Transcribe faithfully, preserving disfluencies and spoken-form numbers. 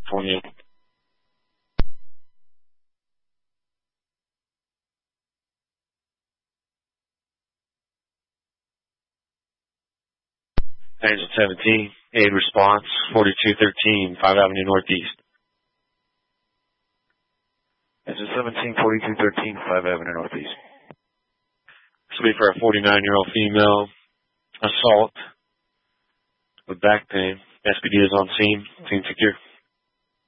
twenty-eight. Agent seventeen, aid response, forty-two thirteen, five Avenue Northeast. Agent seventeen, forty-two thirteen, five Avenue Northeast. This will be for a forty-nine-year-old female, assault with back pain. S P D is on scene. Team secure.